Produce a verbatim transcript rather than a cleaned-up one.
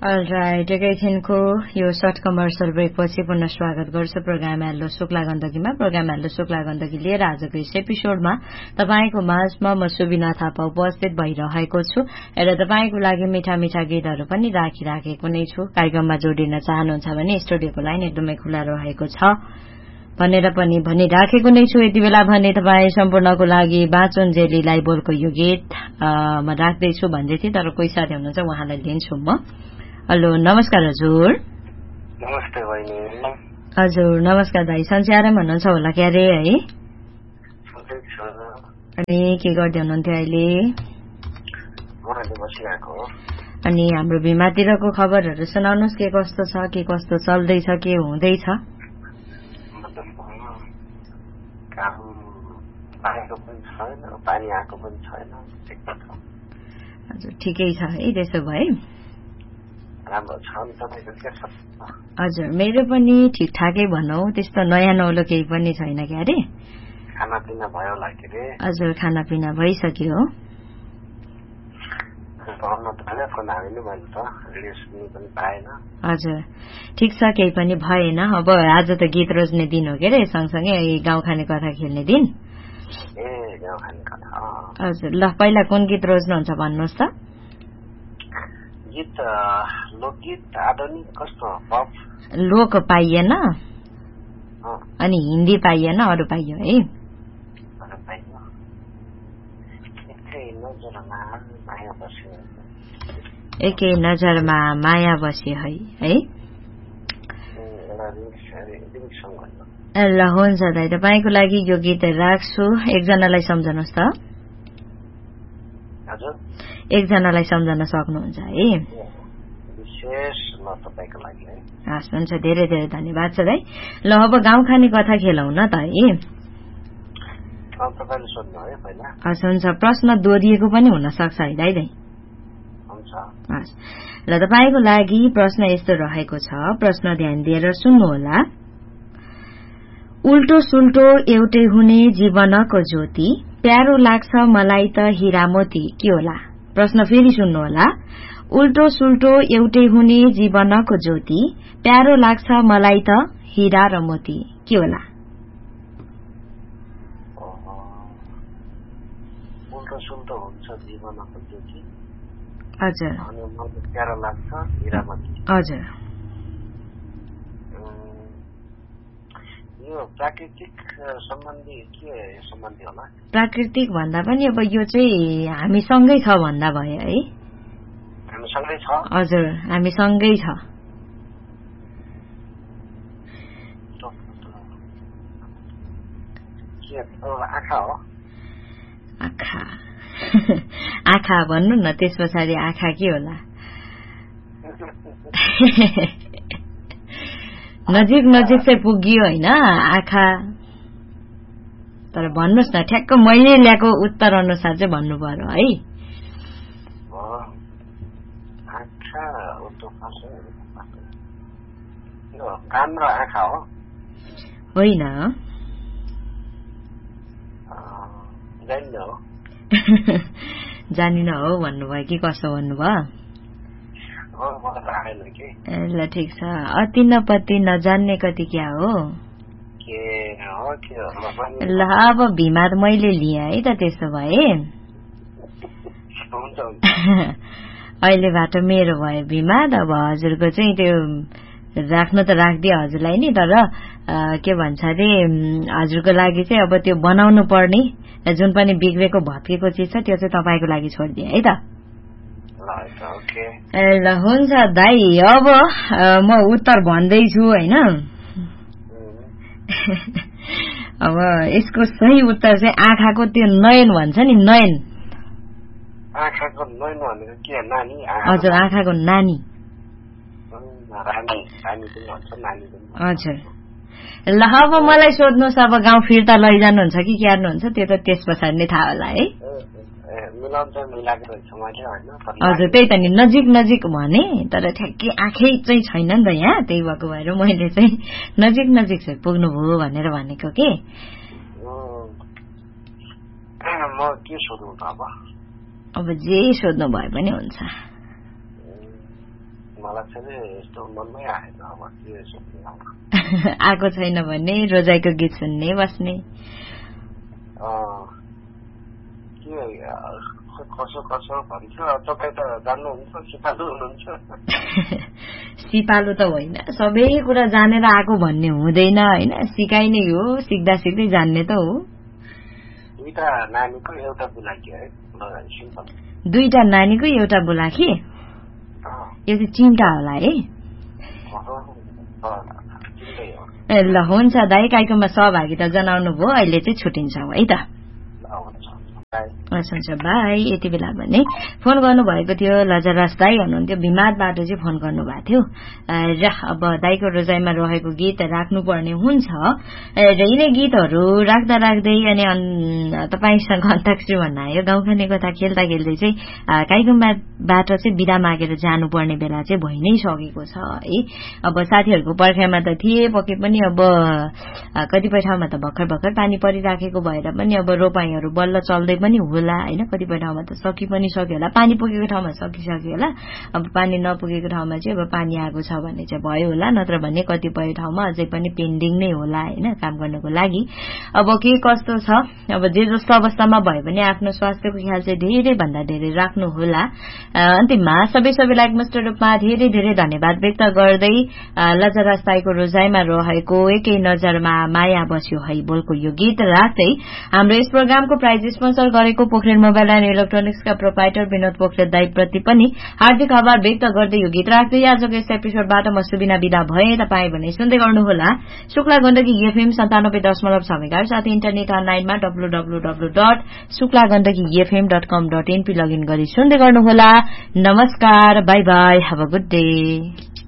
All right एकैछिनको यो short commercial ब्रेकपछि पुनः स्वागत गर्छु programme hello Shukla गण्डकीमा। Programme hello Shukla Gandaki लिएर आजको यस एपिसोडमा तपाईको माझमा म सुबिना थापा उपस्थित भइरहेको छु र तपाईको लागि मिठा मिठा गीतहरू पनि राखिराखेको नै छु। कार्यक्रममा जोडिन चाहनुहुन्छ भने स्टुडियोको लाइन एकदमै खुला रहेको छ भनेर पनि भनिराखेको नै छु। यति बेला भने तपाईँ सम्पूर्णको लागि बाँचुन जेलीलाई बोलको यो गीत म राख्दैछु भन्दै थिएँ, तर कोही साथी हुनुहुन्छ उहाँलाई लिन्छु म। हेलो नमस्कार हजुर। नमस्ते बहिनी। हजुर नमस्कार दाई, सन्चै आराम हुनुहुन्छ होला क्यारे है? अनि के गर्दै हुनुहुन्थ्यो अहिले? अनि हाम्रो भिमातिरको खबरहरू सुनाउनुहोस्, के कस्तो छ, के कस्तो चल्दैछ, के हुँदैछ? हजुर ठिकै छ है त्यसो भए? हजुर मेरो पनि ठिकठाकै भनौं, त्यस्तो नयाँ नौलो केही पनि छैन क्या अरे। खानापिना भयो होला के रे? हजुर खानापिना भइसक्यो। हजुर ठिक छ, केही पनि भएन। अब आज त गीत रोज्ने दिन हो के अरे, सँगसँगै गाउँ खाने कथा खेल्ने दिन। ए गाउँ खाने कथा। हजुर ल पहिला कुन गीत रोज्नुहुन्छ भन्नुहोस् त? गीत लोकगीत आधुनिक कस्तो? पप लोक पाइएन अनि हिन्दी पाइएन, अरू पाइयो है? एकै नजरमा माया बस्यो है है। ल हुन्छ दाइ, तपाईँको लागि यो गीत राख्छु। एकजनालाई सम्झनुहोस् त। एकजनालाई सम्झन सक्नुहुन्छ है? हस् हुन्छ, धेरै धेरै धन्यवाद छ दाइ। ल अब गाउँ खाने कथा खेलौं न त है? हस् हुन्छ, प्रश्न दोहोरिएको पनि हुन सक्छ है दाइ दाइ? हस् ल तपाईँको लागि प्रश्न यस्तो रहेको छ, प्रश्न ध्यान दिएर सुन्नुहोला। उल्टो सुल्टो एउटै हुने जीवनको ज्योति, प्यारो लाग्छ मलाई त हीरा मोती, के होला? प्रश्न फेरि सुन्नुहोला। उल्टो सुल्टो एउटै हुने जीवनको ज्योति, प्यारो लाग्छ मलाई त हीरा र मोती, के होला? उल्टो सुल्टो हुन्छ जीवनको ज्योति। हजुर अनि मलाई प्यारो लाग्छ हीरा मोती। हजुर यो प्राकृतिक सम्बन्धी के सम्बन्धी होला? प्राकृतिक भन्दा पनि अब यो चाहिँ हामीसँगै छ भन्दा भयो है? हामीसँगै छ? हजुर हामीसँगै छ। आँखा हो? आँखा आँखा भन्नु न, त्यस पछाडि आँखा के होला? नजिक नजिक चाहिँ पुगियो होइन आँखा, तर भन्नुहोस् न ठ्याक्क मैले ल्याएको उत्तर अनुसार चाहिँ भन्नु पर्यो है। कान र आँखा हो? होइन। जानिन हो भन्नुभयो कि कसो भन्नुभयो? ल ठिक छ, अति नपति नजान्ने कति क्या हो? ल अब भीमा मैले लिएँ है त, त्यसो भए अहिलेबाट मेरो भयो भीमा। अब हजुरको चाहिँ त्यो राख्नु त राखिदिए हजुरलाई नि, तर के भन्छ अरे हजुरको लागि चाहिँ अब त्यो बनाउनु पर्ने जुन पनि बिग्रेको भत्केको चिज छ त्यो चाहिँ तपाईँको लागि छोडिदिए है त? ल हुन्छ दाइ, अब म उत्तर भन्दैछु होइन। अब यसको सही उत्तर चाहिँ आँखाको त्यो नयन भन्छ नि, नयन। आँखाको नयन भनेको के? नानी? हजुर आँखाको नानी। हजुर ल अब मलाई सोध्नुहोस्, अब गाउँ फिर्ता लैजानुहुन्छ कि क्यार्नुहुन्छ त्यो त त्यस पछाडि नै थाहा होला है? हजुर त्यही त नि, नजिक नजिक भने तर ठ्याक्कै आँखै चाहिँ छैन नि त यहाँ, त्यही भएको भएर मैले चाहिँ नजिक नजिक चाहिँ पुग्नुभयो भनेर भनेको के। अब जे सोध्नु भए पनि हुन्छ। मलाई चाहिँ यस्तो मनमै आएन अब के सोच्ने आएको छैन भने रोजाइको गीत सुन्ने बस्ने के कसो कसो भन्छ तपाईँ त जान्नुहुन्छ सिपालु हुनुहुन्छ सिपालु त होइन सबै कुरा जानेर आएको भन्ने हुँदैन होइन सिकाइने हो सिक्दा सिक्दै जान्ने त हो दुईटा नानीको एउटा बुलाकी है दुईटा नानीको एउटा बुलाकी यो चाहिँ चिन्ता होला है ए ल हुन्छ दाइ कार्यक्रममा सहभागिता जनाउनु भयो अहिले चाहिँ छुट्टिन्छौँ है त हुन्छ बाई यति बेला भने फोन गर्नुभएको थियो लजरस दाई हुनुहुन्थ्यो भिमादबाट चाहिँ फोन गर्नुभएको थियो र अब दाईको रोजाइमा रहेको गीत राख्नुपर्ने हुन्छ र यिनै गीतहरू राख्दा राख्दै अनि तपाईँसँग अन्ताक्षरी भन्न आयो गाउँखाने कथा खेल्दा खेल्दै चाहिँ कार्यक्रमबाट चाहिँ बिदा मागेर जानुपर्ने बेला चाहिँ भइ नै सकेको छ है अब साथीहरूको पर्खाइमा त थिए पके पनि अब कतिपय ठाउँमा त भर्खर भर्खर पानी परिराखेको भएर पनि अब रोपाईहरू बल्ल चल्दै पनि होला होइन कतिपय ठाउँमा त सकि पनि सक्यो होला पानी पुगेको ठाउँमा सकिसक्यो होला अब पानी नपुगेको ठाउँमा चाहिँ अब पानी आएको छ भने चाहिँ भयो होला नत्र भने कतिपय ठाउँमा अझै पनि पेन्डिङ नै होला होइन काम गर्नको लागि अब के कस्तो छ अब जे जस्तो अवस्थामा भयो भने आफ्नो स्वास्थ्यको ख्याल चाहिँ धेरै भन्दा धेरै राख्नु होला अन्तिममा सबै सबैलाई एकमुष्ट रूपमा धेरै धेरै धन्यवाद व्यक्त गर्दै लजरस दाइको रोजाइमा रहेको एकै नजरमा माया बस्यो है बोलको यो गीत राख्दै हाम्रो यस प्रोग्रामको प्राइज स्पोन्सर गरेको Pokharel mobile and इलेक्ट्रोनिक्सका proprietor Vinod Pokharel दाई प्रति पनि हार्दिक आभार व्यक्त गर्दै यो गीत राख्दै आजको यस एपिसोडबाट म सुबिना बिदा भए तपाईँ भने सुन्दै गर्नुहोला शुक्ला गण्डकी एफएम सन्तानब्बे दशमलव छ मेगाहर्ज साथै इन्टरनेट अनलाइनमा W W W dot Shukla Gandaki FM dot कम डट एनपी लगइन गरी सुन्दै गर्नुहोला नमस्कार by by have a good day